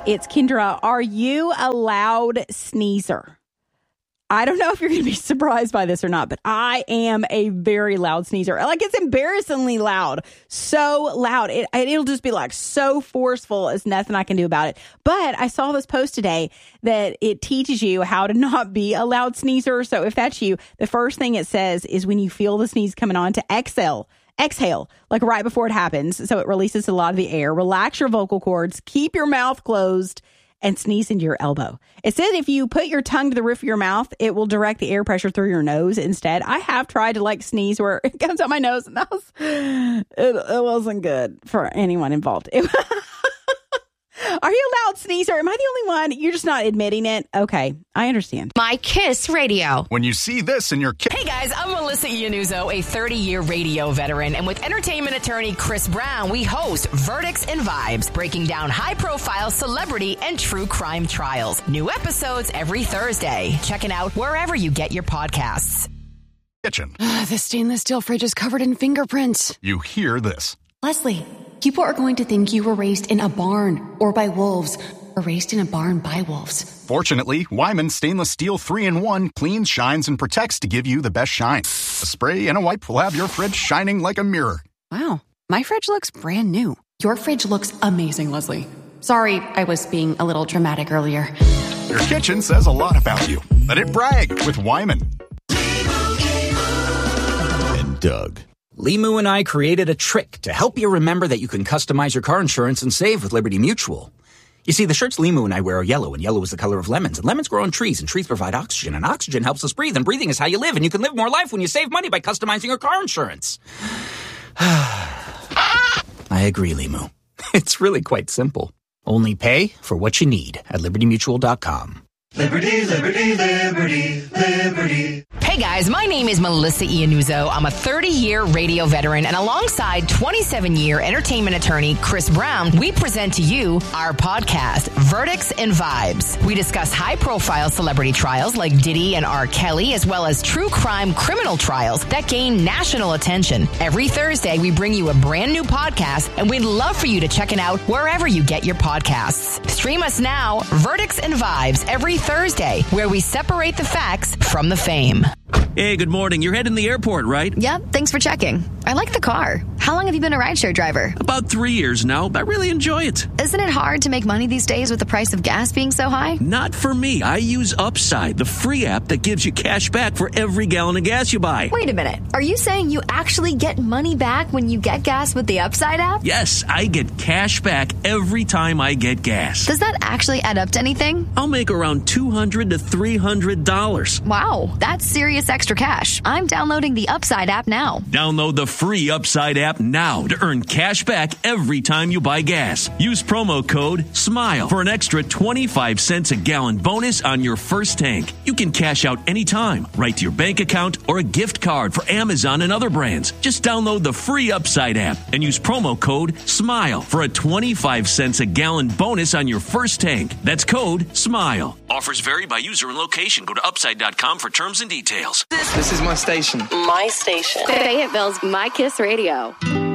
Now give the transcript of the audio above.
It's Kendra. Are you a loud sneezer? I don't know if you're going to be surprised by this or not, but I am a very loud sneezer. Like, it's embarrassingly loud. So loud. It'll just be like so forceful. There's nothing I can do about it. But I saw this post today that it teaches you how to not be a loud sneezer. So if that's you, the first thing it says is when you feel the sneeze coming on to exhale, like right before it happens. So it releases a lot of the air. Relax your vocal cords. Keep your mouth closed and sneeze into your elbow. It said if you put your tongue to the roof of your mouth, it will direct the air pressure through your nose instead. I have tried to like sneeze where it comes out my nose, and it wasn't good for anyone involved. Are you a loud sneezer? Am I the only one? You're just not admitting it? Okay, I understand. My Kiss Radio. When you see this in your Hey guys, I'm Melissa Iannuzzo, a 30-year radio veteran, and with entertainment attorney Chris Brown, we host Verdicts and Vibes, breaking down high-profile celebrity and true crime trials. New episodes every Thursday. Checking out wherever you get your podcasts. kitchen. The stainless steel fridge is covered in fingerprints. You hear this. Leslie, people are going to think you were raised in a barn or by wolves or raised in a barn by wolves. Fortunately, Wyman Stainless Steel 3-in-1 cleans, shines, and protects to give you the best shine. A spray and a wipe will have your fridge shining like a mirror. Wow, my fridge looks brand new. Your fridge looks amazing, Leslie. Sorry, I was being a little dramatic earlier. Your kitchen says a lot about you. Let it brag with Wyman. And Doug. Limu and I created a trick to help you remember that you can customize your car insurance and save with Liberty Mutual. You see, the shirts Limu and I wear are yellow, and yellow is the color of lemons. And lemons grow on trees, and trees provide oxygen, and oxygen helps us breathe, and breathing is how you live, and you can live more life when you save money by customizing your car insurance. I agree, Limu. It's really quite simple. Only pay for what you need at libertymutual.com. Liberty, liberty, liberty, liberty. Hey guys, my name is Melissa Iannuzzo. I'm a 30-year radio veteran, and alongside 27-year entertainment attorney Chris Brown, we present to you our podcast, Verdicts and Vibes. We discuss high-profile celebrity trials like Diddy and R. Kelly, as well as true crime criminal trials that gain national attention. Every Thursday, we bring you a brand new podcast, and we'd love for you to check it out wherever you get your podcasts. Stream us now, Verdicts and Vibes, every Thursday, where we separate the facts from the fame. Hey, good morning. You're heading to the airport, right? Yep, thanks for checking. I like the car. How long have you been a rideshare driver? About 3 years now. I really enjoy it. Isn't it hard to make money these days with the price of gas being so high? Not for me. I use Upside, the free app that gives you cash back for every gallon of gas you buy. Wait a minute. Are you saying you actually get money back when you get gas with the Upside app? Yes, I get cash back every time I get gas. Does that actually add up to anything? I'll make around $200 to $300. Wow, that's serious extra cash. I'm downloading the Upside app now. Download the free Upside app now to earn cash back every time you buy gas. Use promo code SMILE for an extra 25 cents a gallon bonus on your first tank. You can cash out anytime, right to your bank account or a gift card for Amazon and other brands. Just download the free Upside app and use promo code SMILE for a 25 cents a gallon bonus on your first tank. That's code SMILE. Offers vary by user and location. Go to upside.com for terms and details. This is my station. My station. Fayetteville's My Kiss Radio.